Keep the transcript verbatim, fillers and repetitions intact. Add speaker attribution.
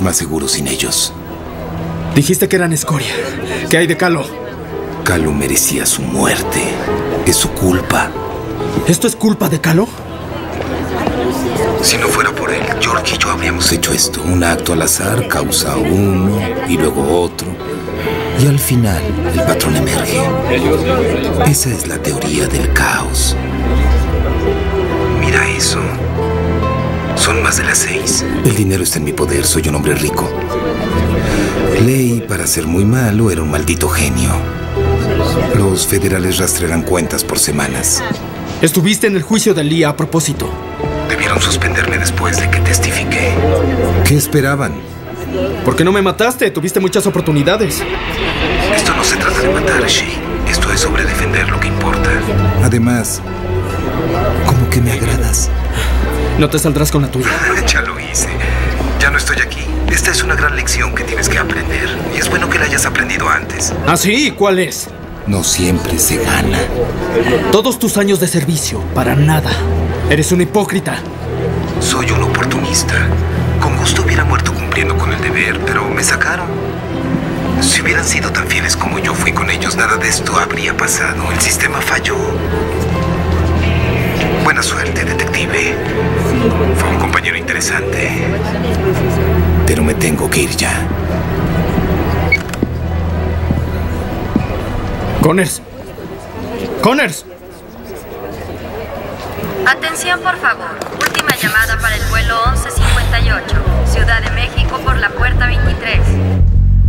Speaker 1: más seguro sin ellos.
Speaker 2: Dijiste que eran escoria. ¿Qué hay de Calo?
Speaker 1: Calo merecía su muerte. Es su culpa.
Speaker 2: ¿Esto es culpa de Calo?
Speaker 1: Si no fuera por él, George y yo habríamos hecho esto. Un acto al azar causa uno y luego otro. Y al final, el patrón emerge. Esa es la teoría del caos. Mira eso. Son más de las seis. El dinero está en mi poder. Soy un hombre rico. Ley, para ser muy malo, era un maldito genio. Los federales rastrearán cuentas por semanas.
Speaker 2: Estuviste en el juicio de Lee a propósito.
Speaker 1: Debieron suspenderme después de que testifiqué. ¿Qué esperaban?
Speaker 2: ¿Por qué no me mataste? Tuviste muchas oportunidades.
Speaker 1: Esto no se trata de matar, Shane. Esto es sobre defender lo que importa. Además, como que me agradas.
Speaker 2: No te saldrás con la tuya.
Speaker 1: Ya lo hice. Ya no estoy aquí. Esta es una gran lección que tienes que aprender. Y es bueno que la hayas aprendido antes.
Speaker 2: ¿Ah, sí? ¿Cuál es?
Speaker 1: No siempre se gana.
Speaker 2: Todos tus años de servicio, para nada. Eres un hipócrita.
Speaker 1: Soy un oportunista. Con gusto hubiera muerto cumpliendo con el deber, pero me sacaron. Si hubieran sido tan fieles como yo fui con ellos, nada de esto habría pasado. El sistema falló. Buena suerte, detective. Fue un compañero interesante. Pero me tengo que ir ya.
Speaker 2: Connors. Connors.
Speaker 3: Atención, por favor. Última llamada para el vuelo once cincuenta y ocho. Ciudad de México por la puerta veintitrés.